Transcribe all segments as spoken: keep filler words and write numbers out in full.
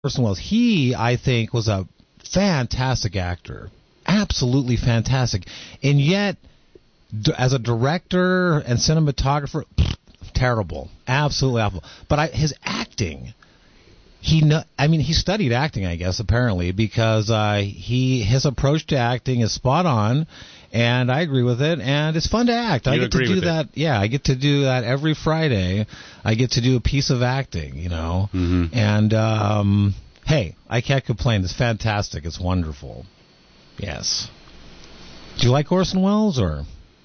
Orson Welles. He, I think, was a fantastic actor. Absolutely fantastic. And yet, d- as a director and cinematographer, pfft, terrible. Absolutely awful. But I, his acting, he, kn- I mean, he studied acting, I guess, apparently, because uh, he his approach to acting is spot on. And I agree with it, and it's fun to act. You I get to agree do with that. it. Yeah, I get to do that every Friday. I get to do a piece of acting, you know. Mm-hmm. And um, hey, I can't complain. It's fantastic. It's wonderful. Yes. Do you like Orson Welles, or?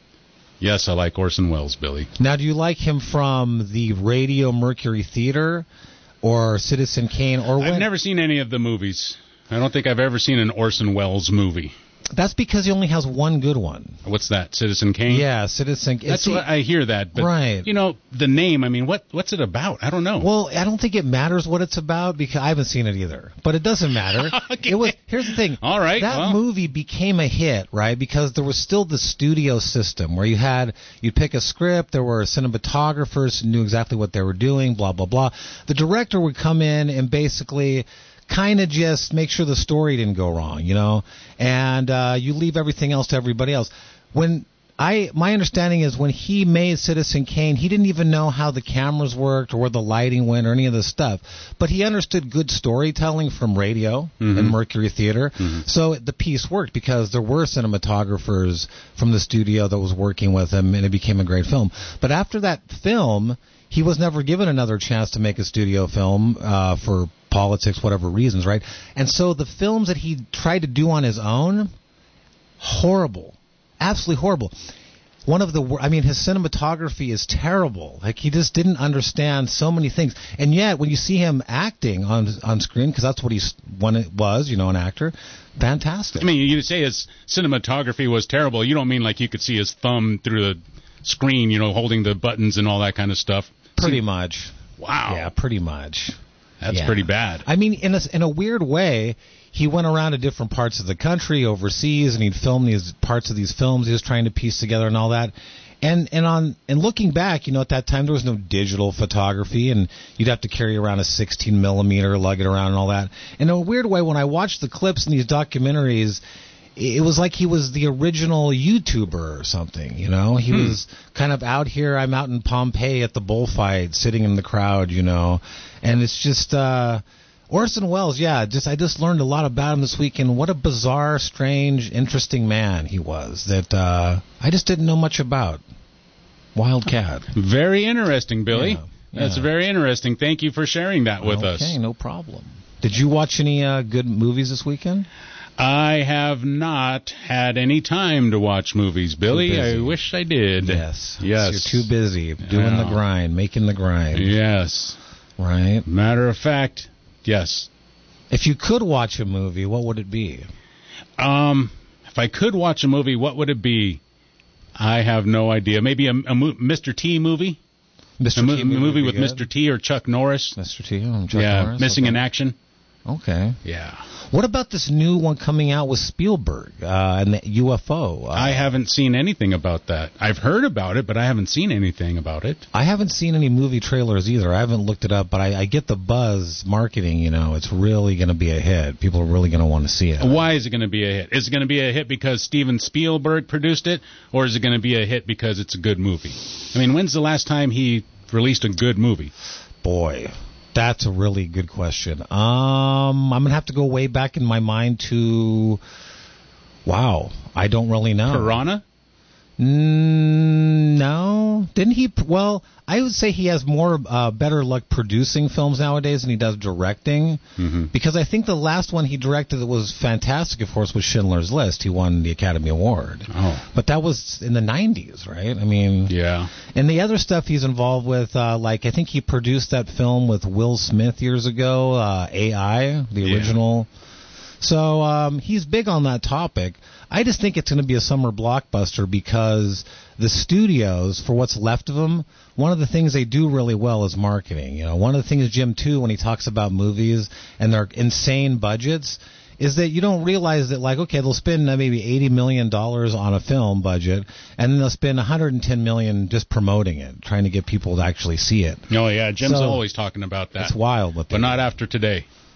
Yes, I like Orson Welles, Billy. Now, do you like him from the Radio Mercury Theater, or Citizen Kane, or when? I've never seen any of the movies. I don't think I've ever seen an Orson Welles movie. That's because he only has one good one. What's that, Citizen Kane? Yeah, Citizen Kane. That's what I hear that. But, right. You know, the name, I mean, what what's it about? I don't know. Well, I don't think it matters what it's about because I haven't seen it either. But it doesn't matter. Okay. It was. Here's the thing. All right. That well. movie became a hit, right? Because there was still the studio system where you had, you'd pick a script, there were cinematographers who knew exactly what they were doing, blah, blah, blah. The director would come in and basically kind of just make sure the story didn't go wrong, you know, and uh, you leave everything else to everybody else. When I, my understanding is when he made Citizen Kane, he didn't even know how the cameras worked or where the lighting went or any of this stuff, but he understood good storytelling from radio mm-hmm. and Mercury Theater, mm-hmm. so the piece worked because there were cinematographers from the studio that was working with him, and it became a great film. But after that film, he was never given another chance to make a studio film uh, for politics, whatever reasons, right? And so the films that he tried to do on his own, horrible, absolutely horrible. One of the, I mean, his cinematography is terrible. Like, he just didn't understand so many things. And yet, when you see him acting on on screen, because that's what he's when it was, you know, an actor, fantastic. I mean, you say his cinematography was terrible. You don't mean like you could see his thumb through the screen, you know, holding the buttons and all that kind of stuff? Pretty see, much. Wow. Yeah, pretty much. That's yeah. pretty bad. I mean, in a, in a weird way, he went around to different parts of the country, overseas, and he'd film these parts of these films he was trying to piece together and all that. And and on and looking back, you know, at that time there was no digital photography, and you'd have to carry around a sixteen millimeter, lug it around, and all that. In a weird way, when I watched the clips in these documentaries, it was like he was the original YouTuber or something, you know? He hmm. was kind of out here. I'm out in Pompeii at the bullfight, sitting in the crowd, you know? And it's just, uh, Orson Welles, yeah, just I just learned a lot about him this weekend. What a bizarre, strange, interesting man he was that uh, I just didn't know much about. Wild cat. Very interesting, Billy. Yeah, yeah. That's very interesting. Thank you for sharing that with okay, us. Okay, no problem. Did you watch any uh, good movies this weekend? I have not had any time to watch movies, Billy. I wish I did. Yes. Yes. You're too busy doing yeah. the grind, making the grind. Yes. Right. Matter of fact, yes. If you could watch a movie, what would it be? Um, if I could watch a movie, what would it be? I have no idea. Maybe a, a Mister T movie? Mister A, T mo- movie, movie with good. Mister T or Chuck Norris. Mister T and Chuck yeah, Norris. Missing okay. in Action. Okay. Yeah. What about this new one coming out with Spielberg uh, and the U F O? Uh, I haven't seen anything about that. I've heard about it, but I haven't seen anything about it. I haven't seen any movie trailers either. I haven't looked it up, but I, I get the buzz marketing, you know. It's really going to be a hit. People are really going to want to see it. Why is it going to be a hit? Is it going to be a hit because Steven Spielberg produced it, or is it going to be a hit because it's a good movie? I mean, when's the last time he released a good movie? Boy, that's a really good question. Um, I'm going to have to go way back in my mind to, wow, I don't really know. Piranha? Mm, no. Didn't he? Well, I would say he has more, uh, better luck producing films nowadays than he does directing. Mm-hmm. Because I think the last one he directed that was fantastic, of course, was Schindler's List. He won the Academy Award. Oh. But that was in the nineties, right? I mean, yeah. And the other stuff he's involved with, uh, like I think he produced that film with Will Smith years ago, uh, A I, the yeah. original. So um, he's big on that topic. I just think it's going to be a summer blockbuster because the studios, for what's left of them, one of the things they do really well is marketing. You know, one of the things Jim too, when he talks about movies and their insane budgets, is that you don't realize that, like, okay, they'll spend uh, maybe eighty million dollars on a film budget, and then they'll spend one hundred ten million dollars just promoting it, trying to get people to actually see it. Oh, yeah, Jim's So, always talking about that. It's wild. What they but not do. after today.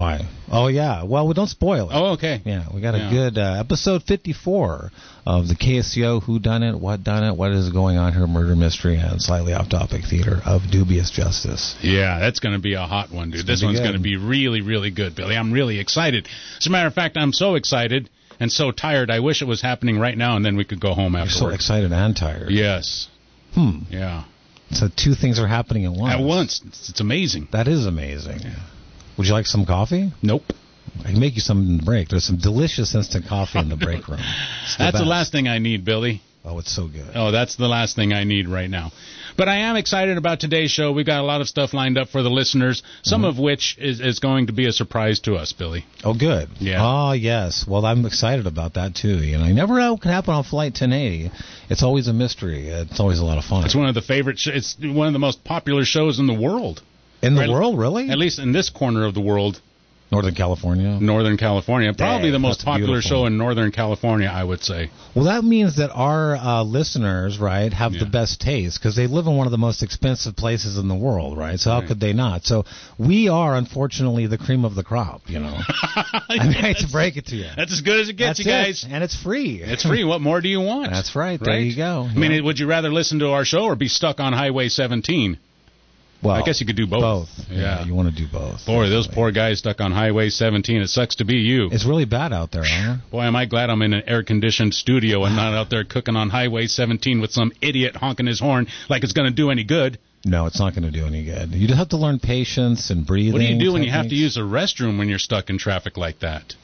Why? Oh, yeah. Well, we don't spoil it. Oh, okay. Yeah, we got a Yeah. good uh, episode fifty-four of the K S C O Who Done It, What Done It, What is Going On Here, Murder Mystery, and Slightly Off-Topic Theater of Dubious Justice. Yeah, that's going to be a hot one, dude. It's This gonna be one's good. going to be really, really good, Billy. I'm really excited. As a matter of fact, I'm so excited and so tired. I wish it was happening right now, and then we could go home You're so afterwards. excited and tired. Yes. Hmm. Yeah. So two things are happening at once. At once. It's, it's amazing. That is amazing. Would you like some coffee? Nope. I can make you some in the break. There's some delicious instant coffee in the break room. It's That's the best. last thing I need, Billy. Oh, it's so good. Oh, that's the last thing I need right now. But I am excited about today's show. We've got a lot of stuff lined up for the listeners, some Mm-hmm. of which is, is going to be a surprise to us, Billy. Oh, good. Yeah. Oh, yes. Well, I'm excited about that, too. You know, you never know what can happen on Flight ten eighty. It's always a mystery. It's always a lot of fun. It's one of the favorite. Sh- it's one of the most popular shows in the world. In the Right. world, really? At least in this corner of the world, Northern California? Northern California. Probably Dang, the most that's popular beautiful. show in Northern California, I would say. Well, that means that our uh, listeners, right, have Yeah. the best taste because they live in one of the most expensive places in the world, right? So how Right. could they not? So we are, unfortunately, the cream of the crop, you know. I hate to break it to you. That's as good as it gets, That's you it. guys. And it's free. It's free. What more do you want? That's right. There you go. I mean, Yeah. would you rather listen to our show or be stuck on Highway seventeen? Well, I guess you could do both. Both. Yeah. Yeah, you want to do both. Boy, those definitely. poor guys stuck on Highway seventeen. It sucks to be you. It's really bad out there, huh? Boy, am I glad I'm in an air-conditioned studio and not out there cooking on Highway seventeen with some idiot honking his horn like it's going to do any good. No, it's not going to do any good. You just have to learn patience and breathing. What do you do when you have to techniques. use a restroom when you're stuck in traffic like that?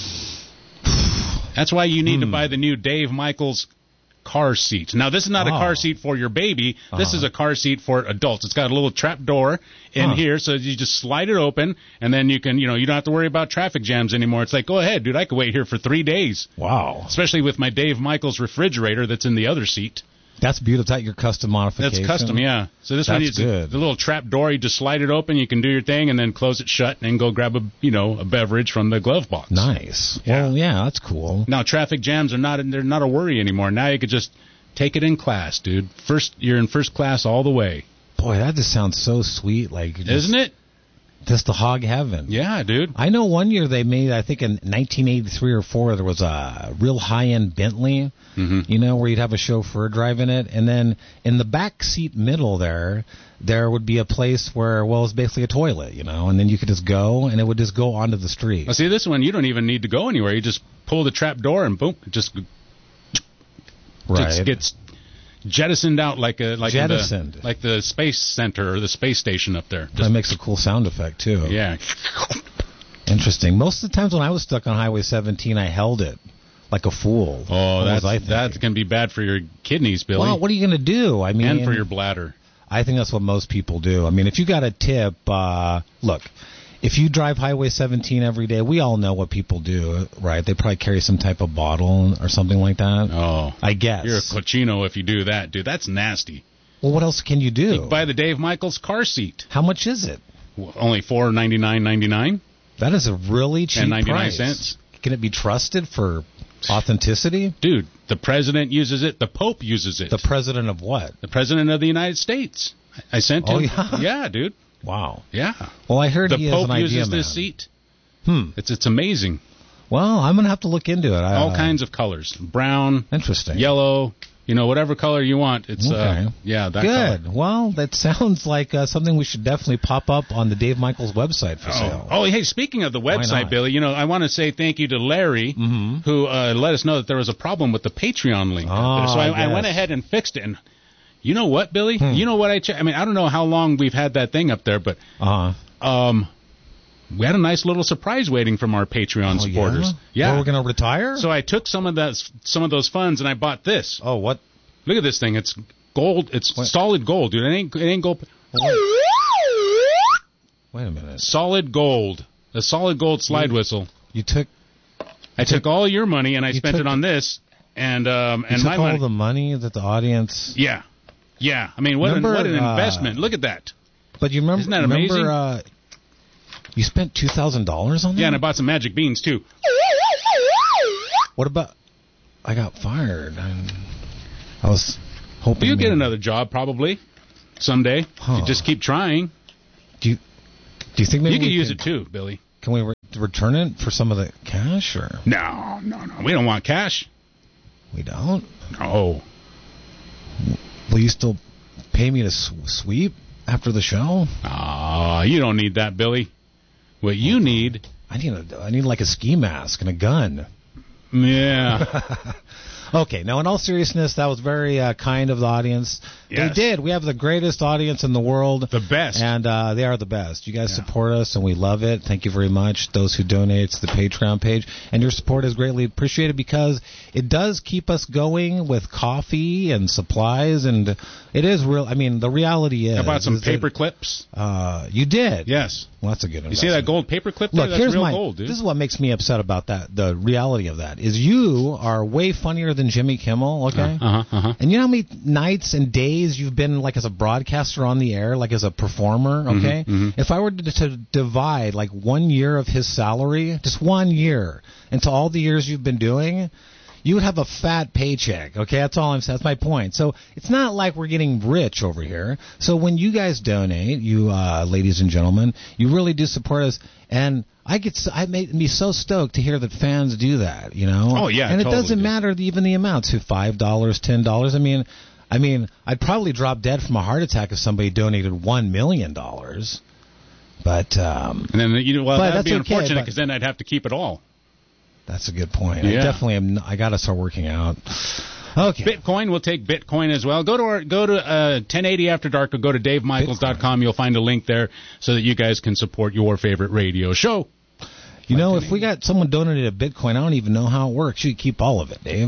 That's why you need to Hmm. buy the new Dave Michaels car seat. Now, this is not a Oh. car seat for your baby. This Uh-huh. is a car seat for adults. It's got a little trap door in Huh. here, so you just slide it open, and then you can, you know, you don't have to worry about traffic jams anymore. It's like, go ahead, dude, I could wait here for three days, Wow. especially with my Dave Michaels refrigerator that's in the other seat. That's beautiful. Is that your custom modification? That's custom, yeah. So this one That's needs good. the little trap door. You just slide it open, you can do your thing, and then close it shut, and then go grab a, you know, a beverage from the glove box. Nice. Yeah. Well, yeah, that's cool. Now traffic jams are not they're not a worry anymore. Now you could just take it in class, dude. First, you're in first class all the way, Boy, that just sounds so sweet. Like, just, isn't it? Just the hog heaven. Yeah, dude. I know one year they made, I think in nineteen eighty-three or four, there was a real high-end Bentley, hmm you know, where you'd have a chauffeur driving it. And then in the back seat middle there, there would be a place where, well, it's basically a toilet, you know, and then you could just go, and it would just go onto the street. Well, see, this one you don't even need to go anywhere. You just pull the trap door and boom, it just Right. just gets jettisoned out like a like in the- Jettisoned. like the space center or the space station up there. That Just, makes a cool sound effect, too. yeah. Interesting. Most of the times when I was stuck on Highway seventeen, I held it like a fool. Oh, What was that's I thinking? that can be bad for your kidneys, Billy, Well, what are you going to do? I mean, and for your bladder. I think that's what most people do. I mean, if you got a tip, uh, look, if you drive Highway seventeen every day, we all know what people do, right? They probably carry some type of bottle or something like that. Oh, I guess. you're a cochino if you do that, dude. That's nasty. Well, what else can you do? Buy the Dave Michaels car seat. How much is it? Well, only four ninety nine ninety nine That is a really cheap and ninety nine price. cents. Can it be trusted for authenticity? Dude, the president uses it. The Pope uses it. The president of what? The president of the United States. I sent him. Oh, yeah? Yeah, dude. Wow. Yeah. Well, I heard The he is Pope an idea uses man. this seat. Hmm. It's it's amazing. Well, I'm going to have to look into it. I, All uh, kinds of colors. Brown, Interesting. yellow, you know, whatever color you want. It's uh Okay. yeah, that Good. color. Well, that sounds like uh, something we should definitely pop up on the Dave Michaels website for Oh. sale. oh, hey, speaking of the website, not? Billy, you know, I want to say thank you to Larry, Mhm. who uh, let us know that there was a problem with the Patreon link. Oh, so I, I yes. went ahead and fixed it. And you know what, Billy? Hmm. You know what I checked? I mean, I don't know how long we've had that thing up there, but Uh-huh. um, we had a nice little surprise waiting from our Patreon Oh, supporters. Yeah? Yeah. Well, we're going to retire? So I took some of that, some of those funds, and I bought this. oh, what? Look at this thing. It's gold. It's What? solid gold, dude. It ain't. It ain't gold. Wait a minute. Solid gold. A solid gold slide You- whistle. You took, I took all your money and I You spent took- it on this, and um you and took my all money. the money that the audience... Yeah, yeah. I mean, what an, Remember, what an uh, investment! Look at that. But you remember... Isn't that remember, amazing? Uh, you spent two thousand dollars on that? Yeah, and I bought some magic beans too. What about... I got fired. I, I was hoping... You'll get maybe- another job probably someday. Huh. You just keep trying. Do you, do you think maybe You could we use could- it too, Billy. Can we re- return it for some of the cash? Or No, no, no. We don't want cash. we don't? No. Will you still pay me to sw- sweep after the show? Ah, you don't need that, Billy. What you need... I need a, I need like a ski mask and a gun. Yeah. Okay, now in all seriousness, that was very uh, kind of the audience. Yes. They did. We have the greatest audience in the world. The best. And uh, they are the best. You guys Yeah. support us, and we love it. Thank you very much, those who donate to the Patreon page. And your support is greatly appreciated because it does keep us going with coffee and supplies. And it is real. I mean, the reality is... How about some is paper that, clips? Uh, you did? Yes. Well, that's a good investment. You see that gold paper clip there? Look, That's here's real my. gold, dude. This is what makes me upset about that. The reality of that is you are way funnier than Jimmy Kimmel. Okay. Uh-huh, uh-huh. And you know how many nights and days you've been like as a broadcaster on the air, like as a performer. Okay. mhm. If I were to, to divide like one year of his salary, just one year, into all the years you've been doing, you would have a fat paycheck, okay? That's all I'm saying. That's my point. So it's not like we're getting rich over here. So when you guys donate, you uh, ladies and gentlemen, you really do support us. And I get, so, I made me so stoked to hear that fans do that, you know? Oh, yeah, And it totally, doesn't dude. matter the, even the amount, to five dollars, ten dollars. I mean, I mean, I'd probably drop dead from a heart attack if somebody donated one million dollars. But um, And then, you know, well, But that'd that's be okay, unfortunate but- because then I'd have to keep it all. that's a good point. I Yeah. definitely am. I got to start working out. Okay. Bitcoin, we'll take Bitcoin as well. Go to our, go to uh, ten eighty After Dark or go to dave michaels dot com. You'll find a link there so that you guys can support your favorite radio show. You know, if we got someone donated a Bitcoin, I don't even know how it works. You keep all of it, Dave.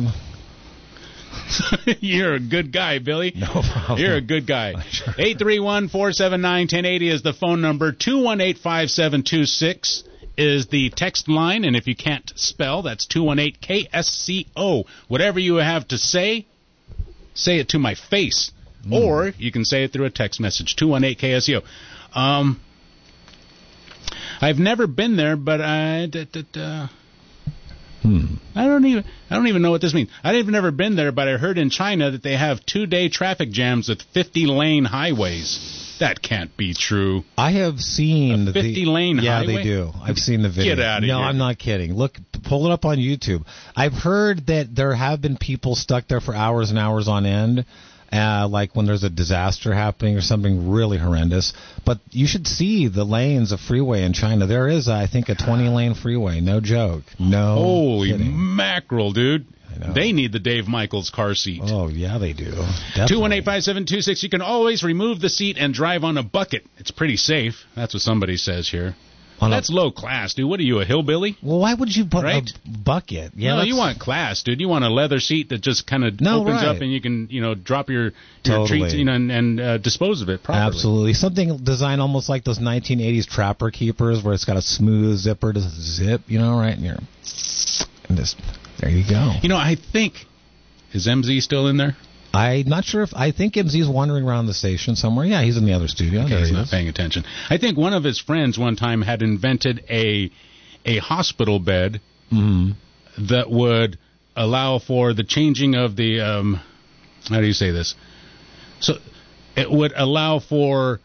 You're a good guy, Billy. No problem. You're a good guy. Sure. eight three one, four seven nine, one zero eight zero is the phone number. two one eight, five seven two six is the text line. And if you can't spell, that's two one eight K S C O. Whatever you have to say, say it to my face. Mm. Or you can say it through a text message, two one eight K S C O. Um, I've never been there, but I... D- d- d- uh, Hmm. I don't even I don't even know what this means. I've never been there, but I heard in China that they have two-day traffic jams with fifty-lane highways. That can't be true. I have seen A fifty-lane the, yeah, highway? they do. I've seen the video. Get outta no, here. I'm not kidding. Look, pull it up on YouTube. I've heard that there have been people stuck there for hours and hours on end. Uh, like when there's a disaster happening or something really horrendous. But you should see the lanes of freeway in China. There is, I think, a twenty-lane freeway. No joke. No Holy kidding. mackerel, dude. I know. They need the Dave Michaels car seat. Oh, yeah, they do. two one eight, five seven two six. You can always remove the seat and drive on a bucket. It's pretty safe. That's what somebody says here. On a- That's low class, dude. What are you, a hillbilly? Well, why would you put Right? a bucket? Yeah, no, that's- you want class, dude. You want a leather seat that just kind of No, opens right. up and you can, you know, drop your, your Totally. treats, you know, and, and uh, dispose of it properly. Absolutely. Something designed almost like those nineteen eighties Trapper Keepers where it's got a smooth zipper to zip, you know, right? And you're, and just, there you go. You know, I think, is M Z still in there? I'm not sure if, I think M Z's wandering around the station somewhere. Yeah, he's in the other studio. Okay, there he's he not is. paying attention. I think one of his friends one time had invented a a hospital bed Mhm. that would allow for the changing of the um, how do you say this? So it would allow for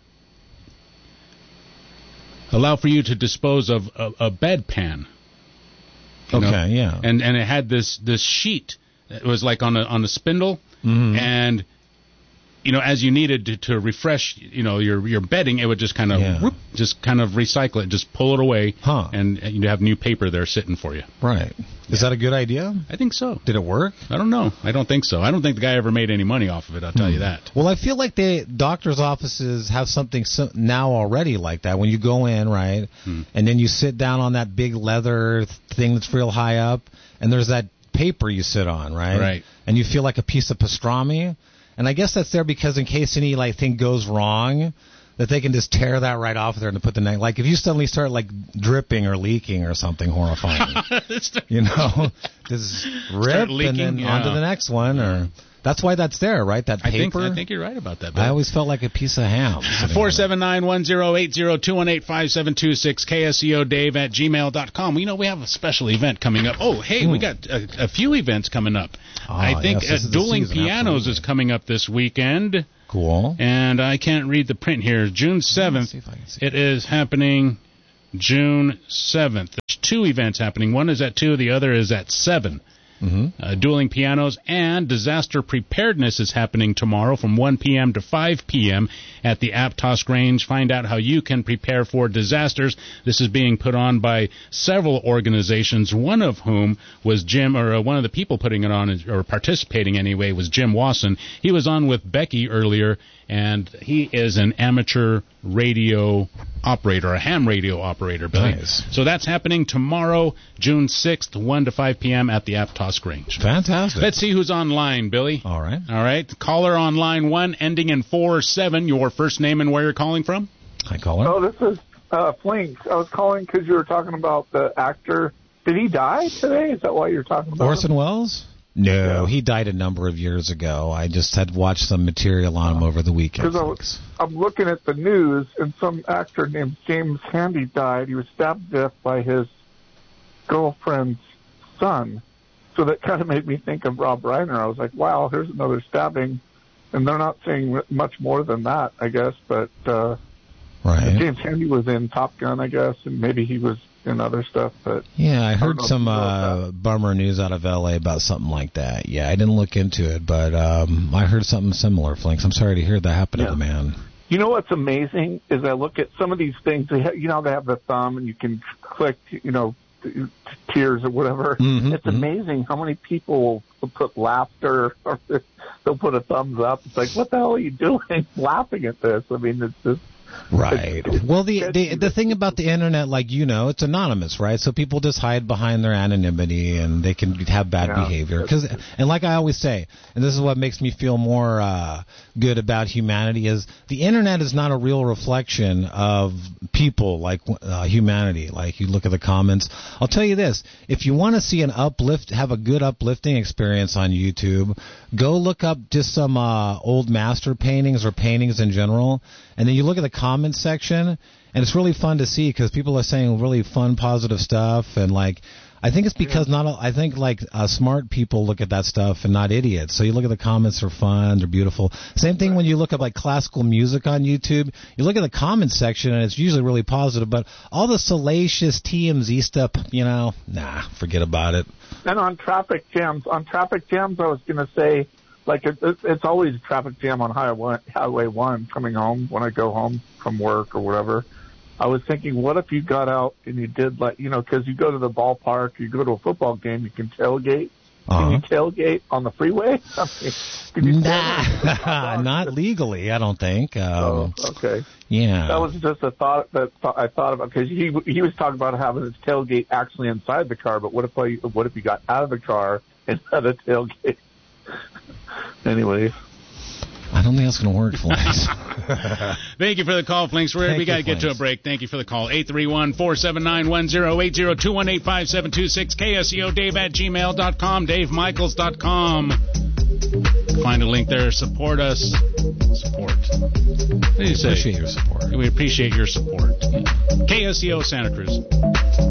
allow for you to dispose of a, a bedpan. You know? Okay, yeah. And and it had this this sheet. It was like on a on a spindle, Mhm. and you know, as you needed to, to refresh, you know, your your bedding, it would just kind of Yeah. whoop, just kind of recycle it, just pull it away, Huh. and you have new paper there sitting for you. Right. Is that a good idea? I think so. Did it work? I don't know. I don't think so. I don't think the guy ever made any money off of it. I'll tell you that. Well, I feel like the doctors' offices have something so, now already like that. When you go in, right, Hmm. and then you sit down on that big leather thing that's real high up, and there's that paper you sit on, right? Right. And you feel like a piece of pastrami. And I guess that's there because in case any like thing goes wrong, that they can just tear that right off there and put the next. Like if you suddenly start like dripping or leaking or something horrifying, you know, just rip leaking, and then yeah. on to the next one. Or that's why that's there, right? That I think paper. I think you're right about that. I Bill. always felt like a piece of ham. sitting Four on seven nine one zero eight zero two one eight five seven two six K S E O Dave at gmail dot com. You know we have a special event coming up. Oh, hey, we Hmm. got a, a few events coming up. Ah, I think yes, uh, this is the Dueling season, Pianos absolutely. is coming up this weekend, it. Cool. and I can't read the print here. June seventh. see if I can see. It is happening June seventh. There's two events happening. One is at two, the other is at seven. Mm-hmm. Uh, dueling pianos and disaster preparedness is happening tomorrow from one p.m. to five p.m. at the Aptos Grange. Find out how you can prepare for disasters. This is being put on by several organizations, one of whom was Jim, or uh, one of the people putting it on, or participating anyway, was Jim Wasson. He was on with Becky earlier, and he is an amateur radio operator, a ham radio operator, Billy. Nice. So that's happening tomorrow, June sixth, one to five p.m. at the Aptos Grange. Fantastic. Let's see who's online, Billy. All right. All right. Caller on line one, ending in four seven. Your first name and where you're calling from? Hi, caller. Oh, this is uh, Flinks. I was calling because you were talking about the actor. Did he die today? Is that why you're talking about Orson him? Welles? No, Yeah. he died a number of years ago. I just had watched some material on him over the weekend. Because I'm looking at the news, and some actor named James Handy died. He was stabbed to death by his girlfriend's son. So that kind of made me think of Rob Reiner. I was like, wow, here's another stabbing. And they're not saying much more than that, I guess. But uh, right. James Handy was in Top Gun, I guess, and maybe he was in other stuff. But Yeah, I I heard don't know some if you know uh, that. bummer news out of L A about something like that. Yeah, I didn't look into it, but um, I heard something similar, Flinks. I'm sorry to hear that happen Yeah. to the man. You know what's amazing is I look at some of these things. They ha- you know, they have the thumb, and you can click, you know, t- t- tears or whatever. Mhm, It's mhm. amazing how many people will put laughter or they'll put a thumbs up. It's like, what the hell are you doing laughing at this? I mean, it's just Right. It's- Well, the, it's- the the thing about the internet, like you know, it's anonymous, right? So people just hide behind their anonymity, and they can have bad Yeah. behavior. Cause, and like I always say, and this is what makes me feel more uh, good about humanity, is the internet is not a real reflection of people like uh, humanity. Like you look at the comments. I'll tell you this: if you want to see an uplift, have a good uplifting experience on YouTube, go look up just some uh, old master paintings or paintings in general, and then you look at the comments section, and it's really fun to see because people are saying really fun, positive stuff, and like I think it's because not a, I think like uh, smart people look at that stuff and not idiots. So you look at the comments, they're fun, they're beautiful. Same thing when you look at like classical music on YouTube, you look at the comments section and it's usually really positive, but all the salacious T M Z stuff, you know, nah, forget about it. And on traffic jams, on traffic jams, I was going to say, like, it, it, it's always a traffic jam on Highway, Highway one coming home when I go home from work or whatever. I was thinking, what if you got out and you did, like, you know, because you go to the ballpark, you go to a football game, you can tailgate. Uh-huh. Can you tailgate on the freeway? I mean, can you tailgate? Nah, not legally, I don't think. Um, Oh, okay. Yeah. That was just a thought that th- I thought about because he he was talking about having his tailgate actually inside the car, but what if I, what if he got out of the car and had a tailgate? Anyway, I don't think that's going to work, Flinks. Thank you for the call, Flinks. We're, Thank we got to you, get to a Flinks. break. Thank you for the call. eight three one, four seven nine, one zero eight zero, two one eight, five seven two six, K S E O, Dave at gmail dot com, Dave Michaels dot com. Find a link there. Support us. Support. What do you say? Appreciate your support. We appreciate your support. K S E O Santa Cruz.